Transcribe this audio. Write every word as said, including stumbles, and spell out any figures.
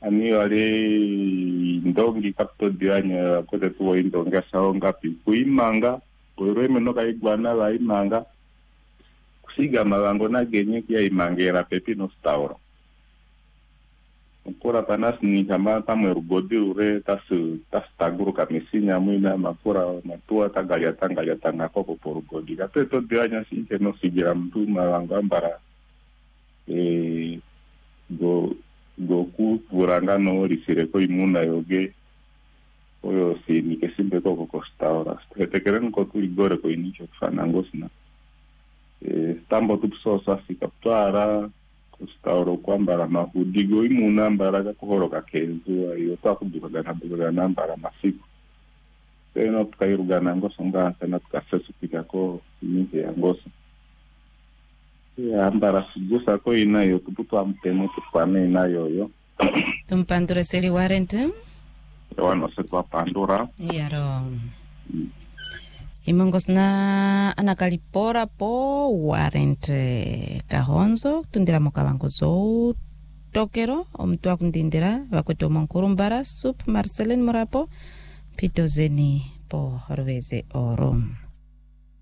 ani wale ndongi kapto dianya kote tuwa indonga sao ngapi kuimanga ureme no kaigwana la imanga kusiga malango na genye kia imangera pepi no stauro ukura panas ni kama tamu erugodi ure tasu tas taguru kamisinya muina makura matua tagalia tangalia tanga koko porugodi kape to dianya sinke no sigira mtu malango ambara e go goku buranga no risireko imuna yoge oyo si ni que simple koko costaura te queren ko tu igore ko inicio fanangosna eh tambo tu sosa si captuara costauro kwambara mahudigo imuna mbara ka kohoroka kenzu ayo ta kuduka na buga na mbara masiku teno tukairuga nangoso ngasa na tukasesu pikako inike yangoso ya mbara sigusa ko inayo tuputu amtemo tukwane inayo yo tumpandure seli warente wano se tua pandura yaro mm. Imongos na anakalipora po warente kahonzo tundira mokabango zo tokero omtua kundindira bakweto monkurumbara sup Marcelin Morapo pitozeni po horveze orum